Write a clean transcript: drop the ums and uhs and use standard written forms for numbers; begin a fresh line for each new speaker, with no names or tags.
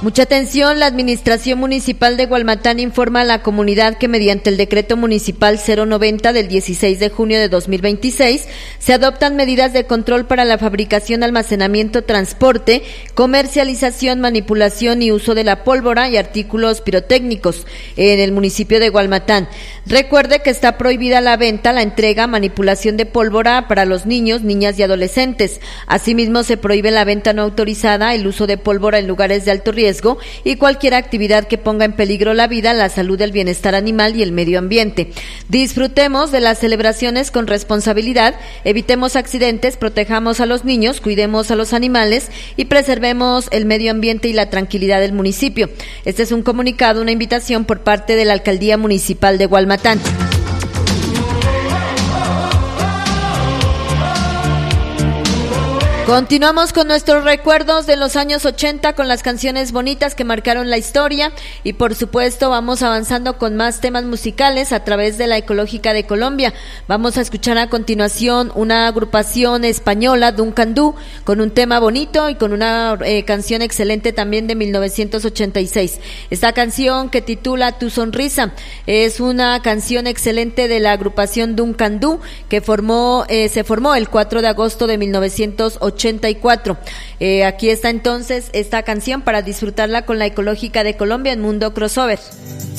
Mucha atención, la Administración Municipal de Gualmatán informa a la comunidad que mediante el Decreto Municipal 090 del 16 de junio de 2026 se adoptan medidas de control para la fabricación, almacenamiento, transporte, comercialización, manipulación y uso de la pólvora y artículos pirotécnicos en el municipio de Gualmatán. Recuerde que está prohibida la venta, la entrega, manipulación de pólvora para los niños, niñas y adolescentes. Asimismo, se prohíbe la venta no autorizada, el uso de pólvora en lugares de alto riesgo y cualquier actividad que ponga en peligro la vida, la salud, el bienestar animal y el medio ambiente. Disfrutemos de las celebraciones con responsabilidad, evitemos accidentes, protejamos a los niños, cuidemos a los animales y preservemos el medio ambiente y la tranquilidad del municipio. Este es un comunicado, una invitación por parte de la Alcaldía Municipal de Gualmatán. Continuamos con nuestros recuerdos de los años 80 con las canciones bonitas que marcaron la historia y por supuesto vamos avanzando con más temas musicales a través de la Ecológica de Colombia. Vamos a escuchar a continuación una agrupación española, Duncan Du, con un tema bonito y con una canción excelente también de 1986. Esta canción que titula Tu Sonrisa es una canción excelente de la agrupación Duncan Du que se formó el 4 de agosto de 1984. Aquí está entonces esta canción para disfrutarla con la Ecológica de Colombia en Mundo Crossover.